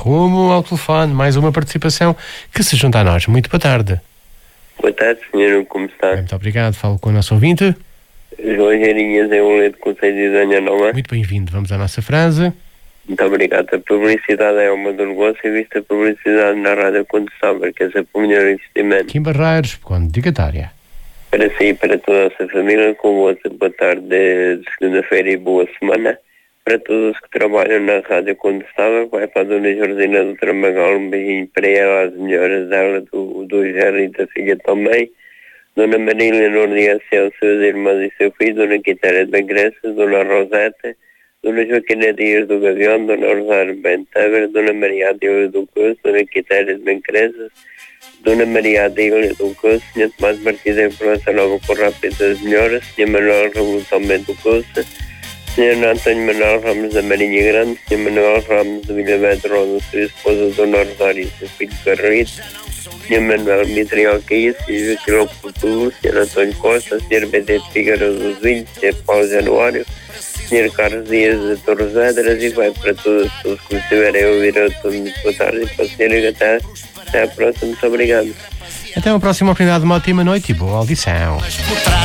rumo ao telefone, mais uma participação que se junta a nós. Muito boa tarde. Boa tarde, senhor, como está? Muito obrigado. Falo com o nosso ouvinte. João Geirinhas é um leite com 6 de Zanha Nova. Muito bem-vindo. Vamos à nossa frase. Muito obrigado. A publicidade é uma do negócio e vista a publicidade na rádio quando sabe que essa por melhor investimento. Kim Barreiros, com dedicatória. Para si e para toda a nossa família, com boa tarde de segunda-feira e boa semana. Para todos que trabalham na rádio quando estava, vai para a dona Jordina do Tramagal, um beijinho para ela, as melhoras dela, do Jerry e da filha também. Dona Marília Nordia, seus irmãos e seu filho, Dona Quitéria da Grécia, Dona Roseta, Dona Joaquina Dias do Gavião, Dona Rosário Bentever, Dona Maria Adília do Curso, Dona Quitéria de Bencrezas, Dona Maria Adília do Curso, Sr. Tomás Martins da Informação Nova com Rápido das Melhoras, Sr. Manuel Revolução Bento do Curso, Sr. António Manuel Ramos da Marinha Grande, Sr. Manuel Ramos de Vilhabeto Rosa, sua esposa Dona Rosário e seu filho Carrito, Sr. Manuel Mitrial Caís, Sr. Quirão Portugal, Sr. António Costa, Sr. Benedito Figueiredo dos Vinhos, Sr. Paulo Januário, Sr. Carlos Dias de Torres Vedras, e vai para todas as pessoas que estiverem a ouvir. Muito boa tarde e para o senhor até à próxima. Muito obrigado. Até uma próxima oportunidade, uma ótima noite e boa audição.